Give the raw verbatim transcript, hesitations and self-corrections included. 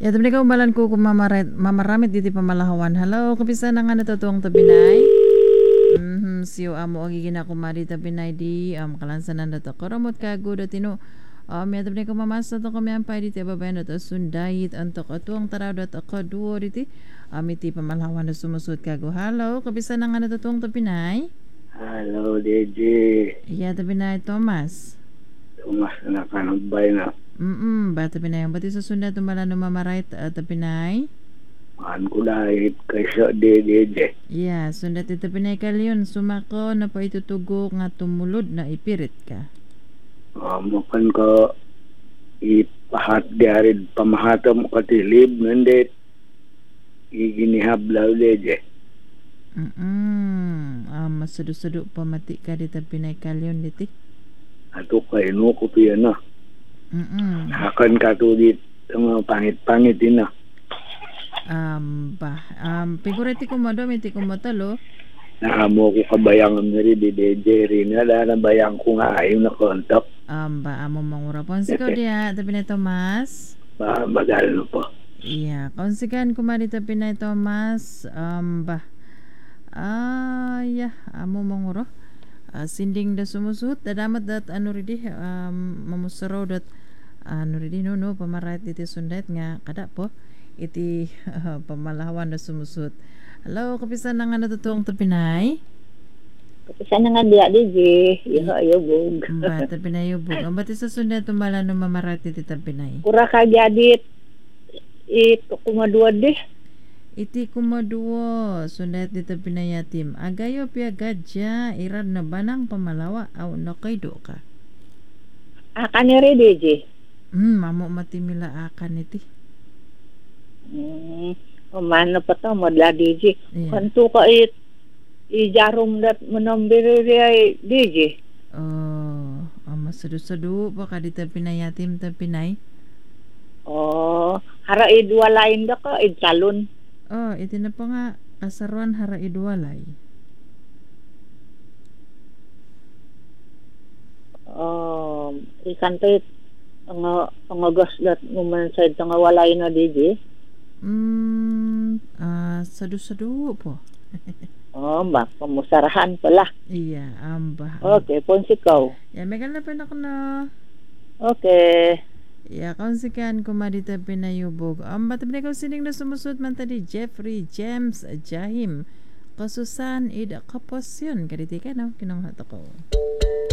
Ya, tabi ka umalan ko kung mamarit, mamaramit diti pamalahawan. Hello, kapisa na nga natutuong tabinay. Mhm, siyo amo agi gina ko mari tabinay di um kalansanan dato. Karamot ka go datino. Um, ya tabi ko mamasa to kami ampay diti babayan dato sundayit antok atuang taraw dato kaduo diti. Um, iti pamalahawan na sumusud ka go. Hello, kapisa na nga natutuong tabinay. Hello, D J. Ya, tabinay Thomas. Tumas na kanabay na. Mm, bata pinay. Bati sa sunda tumala no mamarait at pinay. Maan ko dahil kaysa D J. Yeah, sunda ito pinay kalyon. Sumako na pa itutugo nga tumulod na ipirit ka. Uh, makan ka ipahat diarid pamahata mo katilib nandit iginihablaw D J. Mm, ah, masado-sado pamati ka dito pinay kalyon diti. Ato kayo no ko piya na. Mm. Hakan ka to dit mga pangit-pangit din na. Um, ba, um, piguriti ko mo do, miti ko mo talo. Nakamo ko kabayang ang nari di D J rin na na bayang ko nga ayaw na kontak. Um, ba, amo mangurapon. Sikaw diya, tabi na Thomas. Ba, bagal no po. Yeah, konsikan kumarita pinay Thomas. Um, ba, ah, yeah, amo manguro. Uh, sinding da sumusut dadamat dat ano ridi um, mamusaraw dat ano ridi no no pamarait iti sundet nga kada po iti uh, pamalawan da sumusut. Hello, kapisan na nga natutuong tapinay. Kapisan na nga diya D J. Iho ayo bug. Ba tapinay ubog. Ang bati sa sundet tumala no mamarait iti tapinay. Kura ka jadit ito kumadua deh. Iti kumaduo sundet dito pinayatim. Agayo piagadya irad na banang pamalawa aw nakaido ka. Akan ni D J. Hmm, mamo matimila akan iti. Hmm, umano pa to modla D J. Yeah. Kanto ka it ijarum dat menambiri ay D J. Oh, oh masadu-sadu pa ka dito pinayatim ta pinay. Oh, hara idwa lain da ka id salon. Oh, iti na pa nga kasaruan hara idwalay. Oh, ikan to it ang pangagas dat nguman sa nga walay na D J. Hmm, ah, sadu-sadu po. Oh, ba, pamusarahan pala. Iya, amba. Okay, ponsikaw. Ya, megal na pa na ko na. Okay. Ya, kaunsikan kumadita pinayubog. Ang um, batabli ko sining na sumusud man tadi Jeffrey James Jahim. Kasusan ida kapos yun. Kaditi ka no? Kinong hato ko.